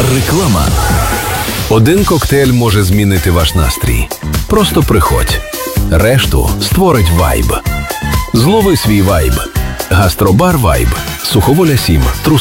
Реклама. Один коктейль може змінити ваш настрій. Просто приходь. Решту створить вайб. Злови свій вайб. Гастробар Вайб. Суховоля 7. Трускавець.